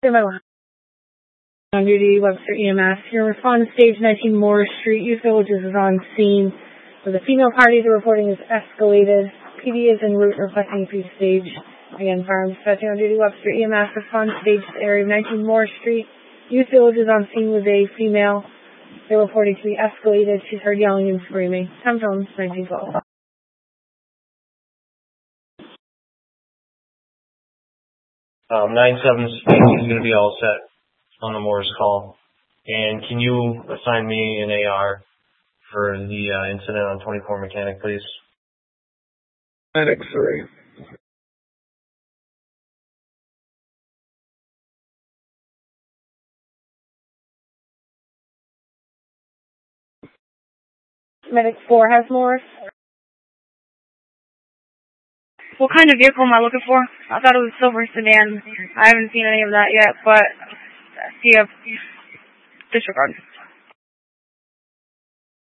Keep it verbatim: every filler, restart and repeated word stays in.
Stand by one. On duty, Webster E M S. Your response stage nineteen Morris Street, Youth Villages is on scene. For the female party, the reporting is escalated. P D is en route requesting free stage. Again, fire dispatching on duty, Webster E M S. Response stage to the area of nineteen Morris Street. Youth Villages on scene with a female. They're reporting to be escalated. She's heard yelling and screaming. Time zone nineteen twelve. Um, nine seven speaking is going to be all set on the Morris call. And can you assign me an A R for the uh, incident on twenty-four Mechanic, please? Medic three. Medic four has Morris. What kind of vehicle am I looking for? I thought it was a silver sedan. I haven't seen any of that yet, but see a disregard.